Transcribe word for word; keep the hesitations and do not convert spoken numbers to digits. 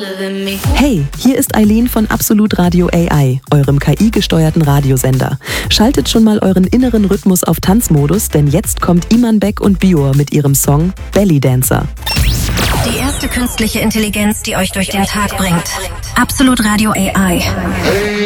Hey, hier ist Eileen von Absolut Radio A I, eurem K I-gesteuerten Radiosender. Schaltet schon mal euren inneren Rhythmus auf Tanzmodus, denn jetzt kommt Iman Beck und Bior mit ihrem Song Belly Dancer. Die erste künstliche Intelligenz, die euch durch den Tag bringt. Absolut Radio A I.